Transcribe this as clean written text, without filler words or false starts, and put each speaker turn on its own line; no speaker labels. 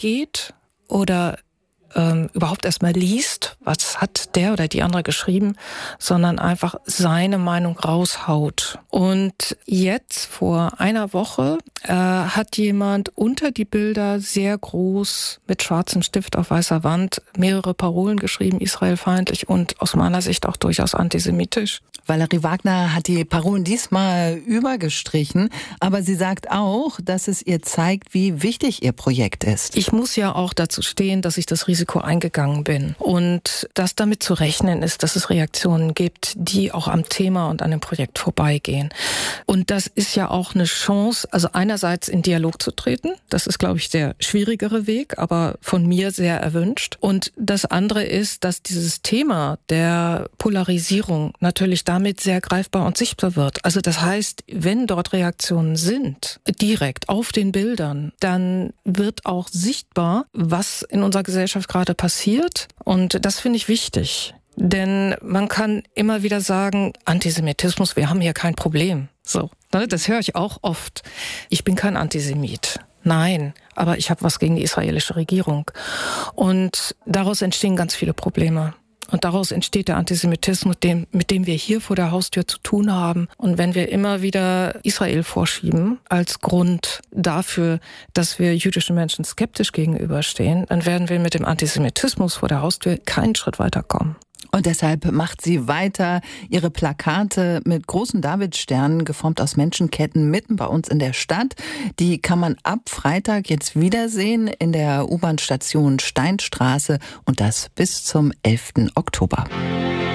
reingeht oder überhaupt erstmal liest, was hat der oder die andere geschrieben, sondern einfach seine Meinung raushaut. Und jetzt vor einer Woche hat jemand unter die Bilder sehr groß mit schwarzem Stift auf weißer Wand mehrere Parolen geschrieben, israelfeindlich und aus meiner Sicht auch durchaus antisemitisch.
Valerie Wagner hat die Parolen diesmal übergestrichen, aber sie sagt auch, dass es ihr zeigt, wie wichtig ihr Projekt ist.
Ich muss ja auch dazu stehen, dass ich das Risiko eingegangen bin und dass damit zu rechnen ist, dass es Reaktionen gibt, die auch am Thema und an dem Projekt vorbeigehen. Und das ist ja auch eine Chance, also einerseits in Dialog zu treten, das ist, glaube ich, der schwierigere Weg, aber von mir sehr erwünscht. Und das andere ist, dass dieses Thema der Polarisierung natürlich damit sehr greifbar und sichtbar wird. Also das heißt, wenn dort Reaktionen sind, direkt auf den Bildern, dann wird auch sichtbar, was in unserer Gesellschaft gerade passiert. Und das finde ich wichtig. Denn man kann immer wieder sagen, Antisemitismus, wir haben hier kein Problem. So, ne, das höre ich auch oft. Ich bin kein Antisemit. Nein, aber ich habe was gegen die israelische Regierung. Und daraus entstehen ganz viele Probleme. Und daraus entsteht der Antisemitismus, mit dem wir hier vor der Haustür zu tun haben. Und wenn wir immer wieder Israel vorschieben als Grund dafür, dass wir jüdischen Menschen skeptisch gegenüberstehen, dann werden wir mit dem Antisemitismus vor der Haustür keinen Schritt weiterkommen.
Und deshalb macht sie weiter ihre Plakate mit großen Davidsternen, geformt aus Menschenketten, mitten bei uns in der Stadt. Die kann man ab Freitag jetzt wiedersehen in der U-Bahn-Station Steinstraße und das bis zum 11. Oktober.